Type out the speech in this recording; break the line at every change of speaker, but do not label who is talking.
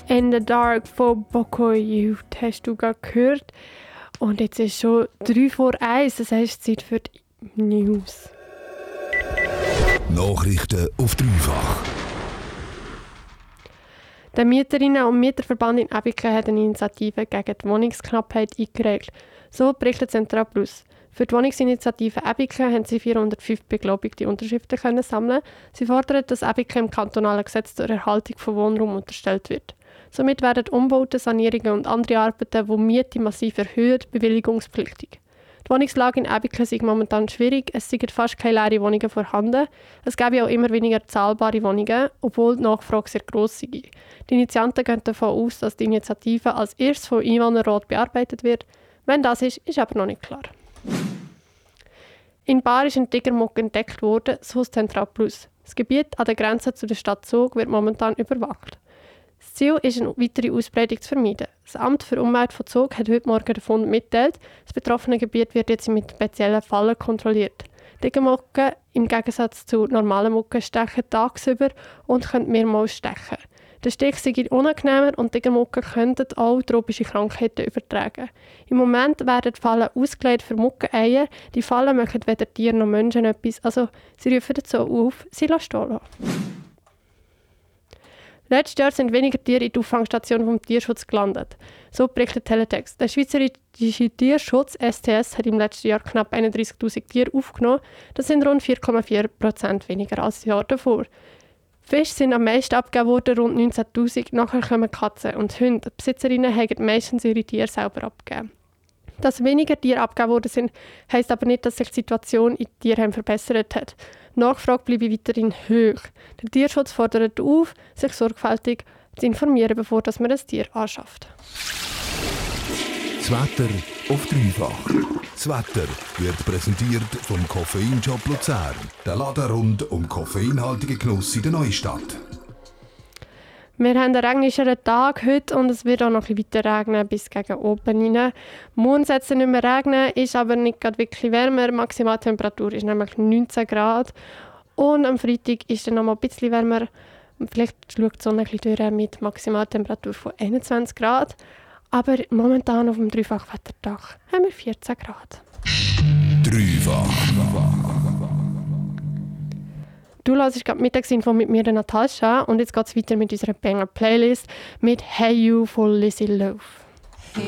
In the Dark von Boko Youth hast du gerade gehört. Und jetzt ist schon 3 vor 1, das heisst Zeit für die News.
Nachrichten auf dreifach.
Der Mieterinnen- und Mieterverband in Abiken hat eine Initiative gegen die Wohnungsknappheit eingereicht. So berichtet Central Plus. Für die Wohnungsinitiative Abiken haben sie 405 beglaubigte Unterschriften können sammeln. Sie fordern, dass Abiken im kantonalen Gesetz zur Erhaltung von Wohnraum unterstellt wird. Somit werden Umbauten, Sanierungen und andere Arbeiten, die Miete massiv erhöhen, bewilligungspflichtig. Die Wohnungslage in Abiken ist momentan schwierig, es sind fast keine leeren Wohnungen vorhanden. Es gäbe auch immer weniger zahlbare Wohnungen, obwohl die Nachfrage sehr gross ist. Die Initianten gehen davon aus, dass die Initiative als erstes vom Einwohnerrat bearbeitet wird. Wenn das ist aber noch nicht klar. In Bar ist ein Tigermuck entdeckt worden, so Central Plus. Das Gebiet an der Grenze zu der Stadt Zug wird momentan überwacht. Das Ziel ist, eine weitere Ausbreitung zu vermeiden. Das Amt für Umwelt von Zug hat heute Morgen den Fund mitgeteilt. Das betroffene Gebiet wird jetzt mit speziellen Fallen kontrolliert. Tigermucke, im Gegensatz zu normalen Mucken, stechen tagsüber und können mehrmals stechen. Der Stich sei unangenehmer und Tigermucke könnten auch tropische Krankheiten übertragen. Im Moment werden die Fallen ausgelegt für Muckeneier. Die Fallen machen weder Tiere noch Menschen etwas, also sie rufen dazu auf, sie stehen lassen. Letztes Jahr sind weniger Tiere in die Auffangstation vom Tierschutz gelandet. So berichtet Teletext. Der schweizerische Tierschutz STS hat im letzten Jahr knapp 31'000 Tiere aufgenommen. Das sind rund 4,4% weniger als das Jahr davor. Fische sind am meisten abgegeben worden, rund 19'000. Nachher kommen Katzen und Hunde. Die Besitzerinnen haben meistens ihre Tiere selber abgegeben. Dass weniger Tiere abgegeben worden sind, heisst aber nicht, dass sich die Situation in Tierheimen verbessert hat. Die Nachfrage bleibt weiterhin hoch. Der Tierschutz fordert auf, sich sorgfältig zu informieren, bevor man ein Tier anschafft.
Das Wetter auf dreifach. Das Wetter wird präsentiert vom Koffeinshop Luzern. Der Laden rund um koffeinhaltige Genuss in der Neustadt.
Wir haben einen regnischen Tag heute und es wird auch noch ein bisschen weiter regnen bis gegen oben rein. Morgen soll es nicht mehr regnen, ist aber nicht gerade wirklich wärmer. Die Maximaltemperatur ist nämlich 19 Grad. Und am Freitag ist es noch mal ein bisschen wärmer. Vielleicht schaut die Sonne ein bisschen durch mit Maximaltemperatur von 21 Grad. Aber momentan auf dem Dreifachwettertag haben wir 14 Grad.
Dreifach.
Du hörst gerade die Mittagsinfo mit mir, Natascha, und jetzt geht es weiter mit unserer Banger-Playlist mit «Hey You» von Lizzie Loaf.